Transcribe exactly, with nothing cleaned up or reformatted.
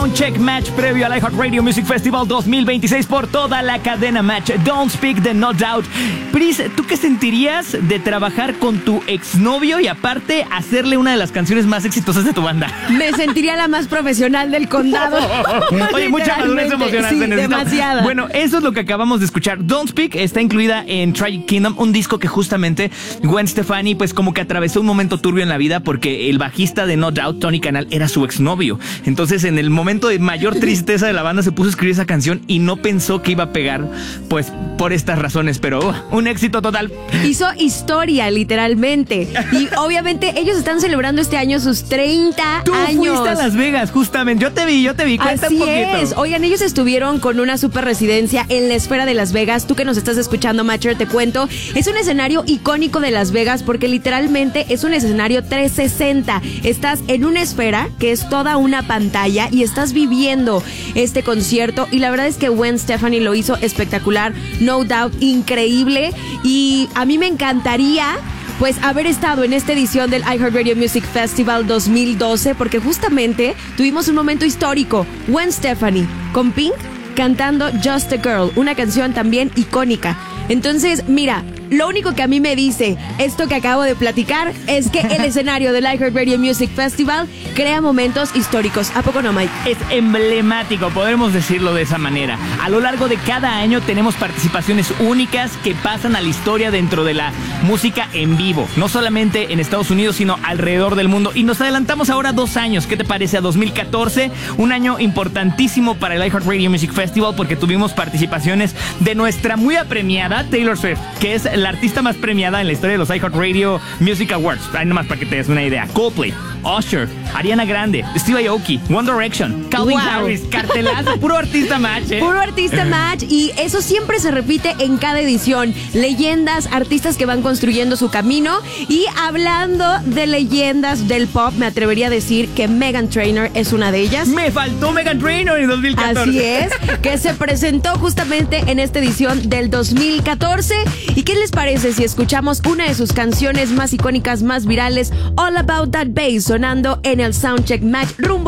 Soundcheck Match previo al iHeartRadio Music Festival dos mil veintiséis por toda la cadena Match. Don't Speak de No Doubt. Pris, ¿tú qué sentirías de trabajar con tu exnovio y aparte hacerle una de las canciones más exitosas de tu banda? Me sentiría la más profesional del condado. Oye, mucha madurez emocional sí, se necesita. demasiada. Bueno, eso es lo que acabamos de escuchar. Don't Speak está incluida en Tragic Kingdom, un disco que justamente Gwen Stefani pues como que atravesó un momento turbio en la vida porque el bajista de No Doubt, Tony Canal, era su exnovio. Entonces en el momento de mayor tristeza de la banda se puso a escribir esa canción y no pensó que iba a pegar pues por estas razones, pero uh, un éxito total. Hizo historia, literalmente. Y obviamente ellos están celebrando este año sus treinta Tú años. fuiste a Las Vegas, justamente. Yo te vi, yo te vi. Cuenta Así un poquito. es. Oigan, ellos estuvieron con una super residencia en la esfera de Las Vegas. Tú que nos estás escuchando, Matcher, te cuento. Es un escenario icónico de Las Vegas porque literalmente es un escenario trescientos sesenta. Estás en una esfera que es toda una pantalla y estás viviendo este concierto. Y la verdad es que Gwen Stefani lo hizo espectacular. No Doubt, increíble. Y a mí me encantaría pues haber estado en esta edición del iHeartRadio Music Festival dos mil doce porque justamente tuvimos un momento histórico. Gwen Stefani con Pink cantando Just a Girl, una canción también icónica. Entonces, mira, lo único que a mí me dice esto que acabo de platicar es que el escenario del iHeartRadio Music Festival crea momentos históricos. ¿A poco no, Mike? Es emblemático, podremos decirlo de esa manera. A lo largo de cada año tenemos participaciones únicas que pasan a la historia dentro de la música en vivo. No solamente en Estados Unidos, sino alrededor del mundo. Y nos adelantamos ahora dos años. ¿Qué te parece? A dos mil catorce, un año importantísimo para el iHeartRadio Music Festival porque tuvimos participaciones de nuestra muy apremiada Taylor Swift, que es la artista más premiada en la historia de los iHeartRadio Music Awards. Ahí nomás para que te des una idea. Coldplay, Usher, Ariana Grande, Steve Aoki, One Direction, Calvin Wow. Harris, cartelazo, puro artista match, ¿eh? Puro artista match, y eso siempre se repite en cada edición. Leyendas, artistas que van construyendo su camino. Y hablando de leyendas del pop, me atrevería a decir que Meghan Trainor es una de ellas. Me faltó Meghan Trainor en dos mil catorce. Así es, que se presentó justamente en esta edición del dos mil catorce. ¿Y qué les parece si escuchamos una de sus canciones más icónicas, más virales, All About That Bass, sonando en el Soundcheck Match rumbo